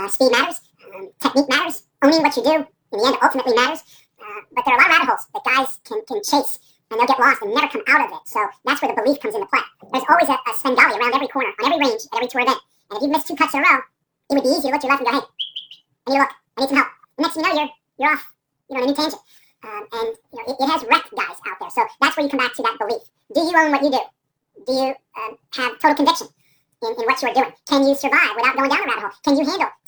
Speed matters. Technique matters. Owning what you do, in the end, ultimately matters. But there are a lot of rabbit holes that guys can chase, and they'll get lost and never come out of it. So that's where the belief comes into play. There's always a Svengali around every corner, on every range, at every tour event. And if you've missed 2 cuts in a row, it would be easy to look to your left and go, hey, I need to look. I need some help. The next thing you know, you're off, on a new tangent. And it has wrecked guys out there. So that's where you come back to that belief. Do you own what you do? Do you have total conviction in what you are doing? Can you survive without going down the rabbit hole? Can you handle